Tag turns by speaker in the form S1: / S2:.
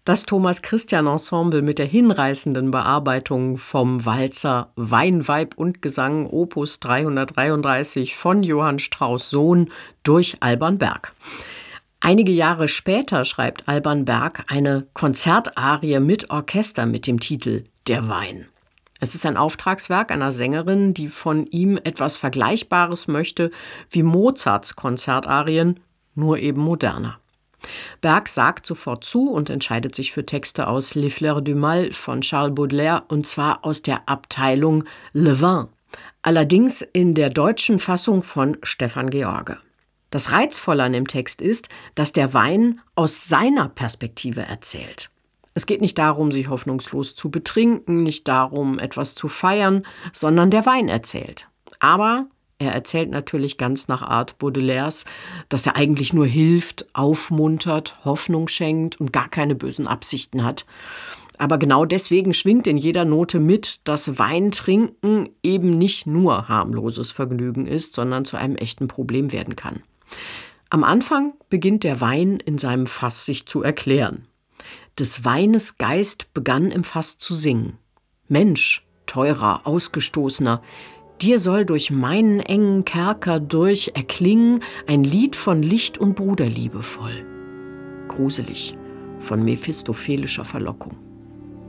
S1: Das Thomas-Christian-Ensemble mit der hinreißenden Bearbeitung vom Walzer Wein, Weib und Gesang Opus 333 von Johann Strauss Sohn durch Alban Berg. Einige Jahre später schreibt Alban Berg eine Konzertarie mit Orchester mit dem Titel Der Wein. Es ist ein Auftragswerk einer Sängerin, die von ihm etwas Vergleichbares möchte wie Mozarts Konzertarien, nur eben moderner. Berg sagt sofort zu und entscheidet sich für Texte aus Les Fleurs du Mal von Charles Baudelaire, und zwar aus der Abteilung Le Vin, allerdings in der deutschen Fassung von Stefan George. Das Reizvolle an dem Text ist, dass der Wein aus seiner Perspektive erzählt. Es geht nicht darum, sich hoffnungslos zu betrinken, nicht darum, etwas zu feiern, sondern der Wein erzählt. Aber er erzählt natürlich ganz nach Art Baudelaires, dass er eigentlich nur hilft, aufmuntert, Hoffnung schenkt und gar keine bösen Absichten hat. Aber genau deswegen schwingt in jeder Note mit, dass Weintrinken eben nicht nur harmloses Vergnügen ist, sondern zu einem echten Problem werden kann. Am Anfang beginnt der Wein in seinem Fass sich zu erklären. Des Weines Geist begann im Fass zu singen. Mensch, teurer, ausgestoßener, dir soll durch meinen engen Kerker durch erklingen ein Lied von Licht und Bruderliebe voll. Gruselig, von mephistophelischer Verlockung.